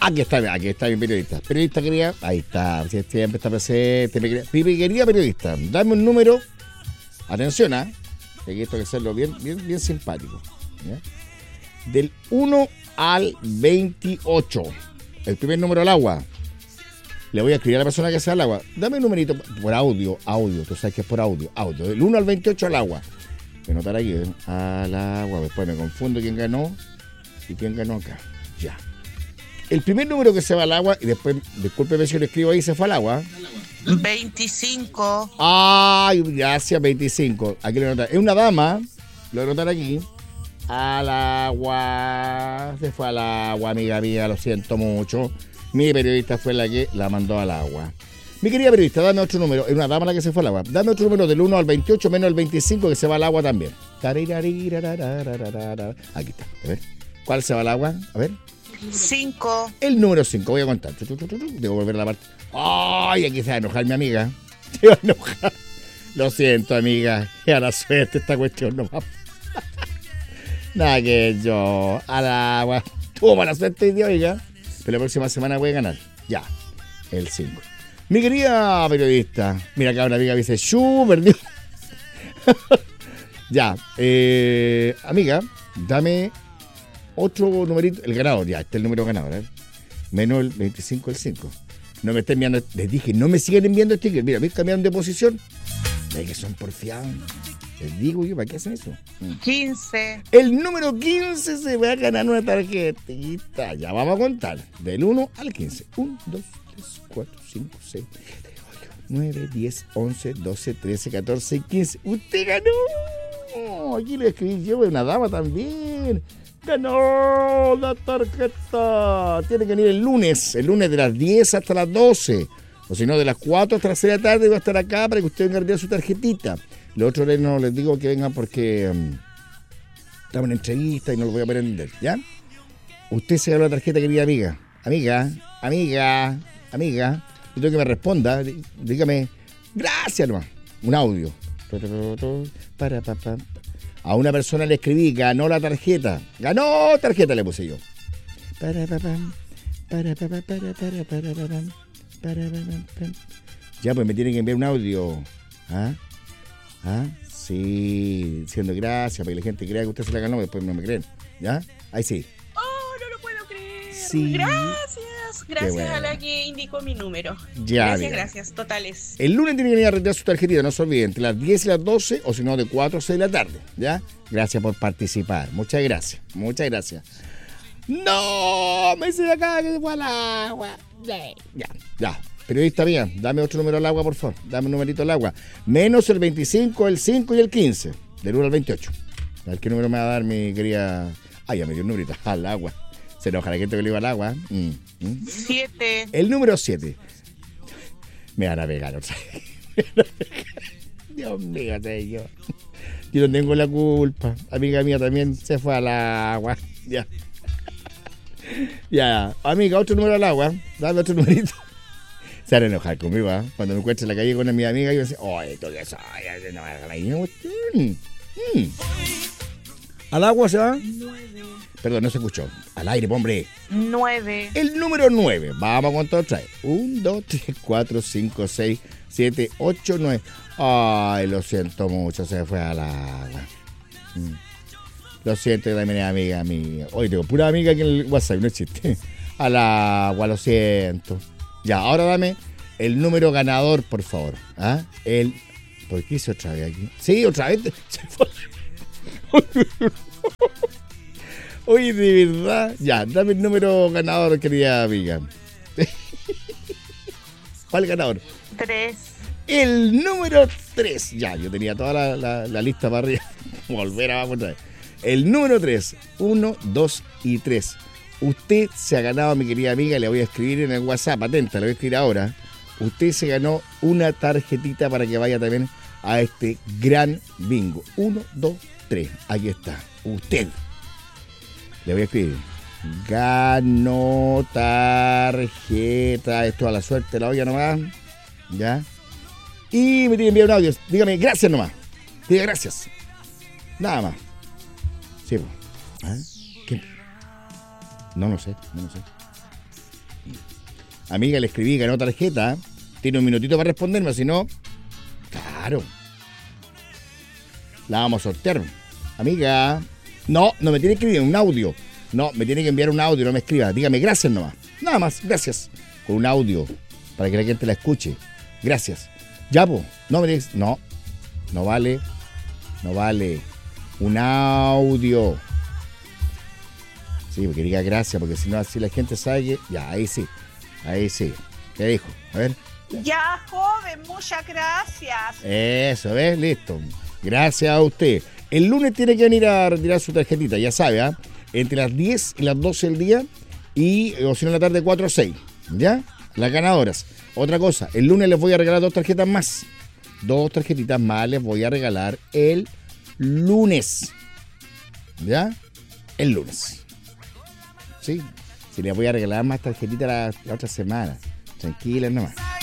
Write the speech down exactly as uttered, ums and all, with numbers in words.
Aquí está, aquí está mi periodista. Periodista querida, ahí está, siempre está presente. Mi querida, mi querida periodista, dame un número. Atención, ¿ah? ¿eh? Aquí esto hay que hacerlo bien, bien, bien simpático. ¿Ya? Del uno al veintiocho. El primer número al agua. Le voy a escribir a la persona que sea al agua. Dame un numerito por audio, audio. Tú sabes que es por audio, audio. Del uno al veintiocho al agua. Voy a anotar aquí, ¿eh? Al agua. Después me confundo quién ganó y quién ganó acá. Ya. El primer número que se va al agua, y después, discúlpeme si lo escribo ahí, se fue al agua. veinticinco. Ay, gracias, veinticinco. Aquí lo voy a anotar. Es una dama, lo voy a anotar aquí. Al agua. Se fue al agua, amiga mía, lo siento mucho. Mi periodista fue la que la mandó al agua. Mi querida periodista, dame otro número. Es una dama la que se fue al agua. Dame otro número del uno al veintiocho menos el veinticinco que se va al agua también. Aquí está. A ver. ¿Cuál se va al agua? A ver. cinco. El número cinco, voy a contar. Debo volver a la parte. Ay, aquí se va a enojar mi amiga. Se va a enojar. Lo siento, amiga. Es a la suerte esta cuestión nomás. Nada que yo. A la agua. Tuvo mala suerte y Dios, oiga. Pero la próxima semana voy a ganar. Ya. El cinco. Mi querida periodista. Mira acá una amiga que dice, ¡shu! Perdió. Ya. Eh, amiga, dame otro numerito. El ganador, ya. Este es el número ganador. ¿eh? Menos el veinticinco, el cinco. No me estén enviando. Les dije, no me sigan enviando stickers. Mira, me cambiaron de posición. Ve que son porfiados. Les digo yo, ¿para qué hacen eso? quince. El número quince se va a ganar una tarjetita. Ya vamos a contar. Del uno al quince. uno, dos, tres, cuatro, cinco, seis, siete, ocho, nueve, diez, once, doce, trece, catorce y quince. ¡Usted ganó! Aquí lo escribí yo, una dama también. ¡Ganó la tarjeta! Tiene que venir el lunes. El lunes de las diez hasta las doce. O si no, de las cuatro hasta las seis de la tarde va a estar acá para que usted venga a retirar su tarjetita. Los otros no les digo que vengan porque um, estamos en entrevista y no los voy a aprender, ¿ya? Usted se ganó la tarjeta, querida amiga. Amiga, amiga, amiga. Yo tengo que me responda. Dígame, gracias nomás. Un audio. A una persona le escribí, ganó la tarjeta. Ganó tarjeta, le puse yo. Ya, pues me tienen que enviar un audio. ¿Ah? ¿Ah? Sí, diciendo gracias, para que la gente crea que usted se la ganó, después no me creen. ¿Ya? Ahí sí. Oh, no lo puedo creer. Sí. Gracias. Gracias bueno. a la que indicó mi número. Ya, gracias, amiga. gracias, totales. El lunes tiene que venir a retirar su tarjetita, no se olviden, entre las diez y las doce, o si no, de cuatro a seis de la tarde. ¿Ya? Gracias por participar. Muchas gracias. Muchas gracias. ¡No! Me hice de acá que se fue al agua. Ya, ya. Periodista mía, dame otro número al agua, por favor. Dame un numerito al agua. Menos el veinticinco, el cinco y el quince. Del uno al veintiocho. A ver qué número me va a dar mi querida... Ay, ya me dio un numerito al agua. Se enoja la gente que le iba al agua. Mm, mm. Siete. El número siete. Me van a pegar otra vez. Dios mío, señor. Yo no tengo la culpa. Amiga mía también se fue al agua. Ya. Ya. Amiga, otro número al agua. Dame otro numerito. Se van a enojar conmigo, ¿eh? Cuando me encuentre en la calle con mi amiga, yo voy a decir, oye, esto que soy, no me hagas la cuestión. ¿Al agua se va? Nueve. Perdón, no se escuchó. Al aire, hombre. Nueve. El número nueve. Vamos a contar otra vez. Un, dos, tres, cuatro, cinco, seis, siete, ocho, nueve. Ay, lo siento mucho, se fue al agua. Mm. Lo siento, que también es amiga mía. Oye, tengo pura amiga aquí en el WhatsApp, no existe. Al agua, lo siento. Ya, ahora dame el número ganador, por favor. ¿Ah? El... ¿Por qué hice otra vez aquí? Sí, otra vez. Se fue. Oye, de verdad. Ya, dame el número ganador, querida amiga. ¿Cuál ganador? Tres. El número tres. Ya, yo tenía toda la, la, la lista para arriba. Volver a vamos otra vez. El número tres. Uno, dos y tres. Usted se ha ganado, mi querida amiga, le voy a escribir en el WhatsApp, atenta, le voy a escribir ahora. Usted se ganó una tarjetita para que vaya también a este gran bingo. Uno, dos, tres. Aquí está. Usted. Le voy a escribir. Ganó tarjeta. Esto a la suerte la olla nomás. ¿Ya? Y me tiene que enviar un audio. Dígame gracias nomás. Diga gracias. Nada más. Sí, pues. ¿Ah? ¿Qué? No, no sé, no lo sé. Amiga, le escribí, ganó tarjeta. Tiene un minutito para responderme, si no, claro. La vamos a sortear. Amiga, no, no me tiene que escribir un audio. No, me tiene que enviar un audio, no me escriba. Dígame gracias nomás. Nada más, gracias. Con un audio, para que la gente la escuche. Gracias. Ya, po. No me digas, no, no vale. No vale. Un audio. Sí, porque diga gracias, porque si no, así la gente sabe que... Ya, ahí sí. Ahí sí. ¿Qué dijo? A ver. Ya, joven, muchas gracias. Eso, ¿ves? Listo. Gracias a usted. El lunes tiene que venir a retirar su tarjetita, ya sabe, ¿ah? ¿eh? Entre las diez y las doce del día y, o si no, en la tarde cuatro o seis. ¿Ya? Las ganadoras. Otra cosa, el lunes les voy a regalar dos tarjetas más. Dos tarjetitas más les voy a regalar el lunes. ¿Ya? El lunes. ¿Sí? Si les voy a regalar más tarjetitas la, la otra semana. Tranquila nomás.